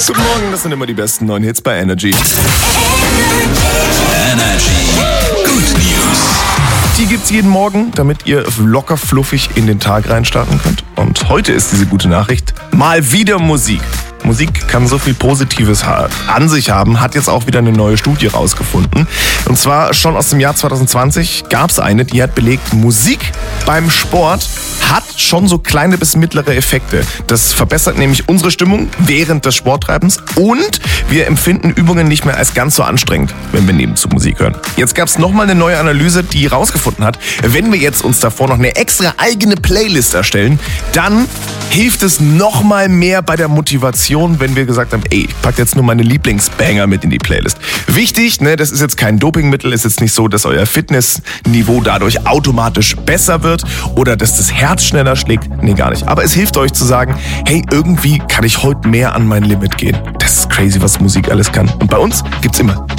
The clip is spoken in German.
Guten Morgen, das sind immer die besten neuen Hits bei Energy. Energy. Good News. Die gibt's jeden Morgen, damit ihr locker fluffig in den Tag reinstarten könnt. Und heute ist diese gute Nachricht: mal wieder Musik. Musik kann so viel Positives an sich haben, hat jetzt auch wieder eine neue Studie rausgefunden. Und zwar schon aus dem Jahr 2020 gab es eine, die hat belegt, Musik beim Sport hat schon so kleine bis mittlere Effekte. Das verbessert nämlich unsere Stimmung während des Sporttreibens und wir empfinden Übungen nicht mehr als ganz so anstrengend, wenn wir nebenzu Musik hören. Jetzt gab es nochmal eine neue Analyse, die rausgefunden hat, wenn wir jetzt uns davor noch eine extra eigene Playlist erstellen, dann hilft es nochmal mehr bei der Motivation, wenn wir gesagt haben, ey, ich pack jetzt nur meine Lieblingsbanger mit in die Playlist. Wichtig, ne, das ist jetzt kein Dopingmittel, ist jetzt nicht so, dass euer Fitnessniveau dadurch automatisch besser wird oder dass das Herz schneller schlägt. Nee, gar nicht. Aber es hilft euch zu sagen, hey, irgendwie kann ich heute mehr an mein Limit gehen. Das ist crazy, was Musik alles kann. Und bei uns gibt's immer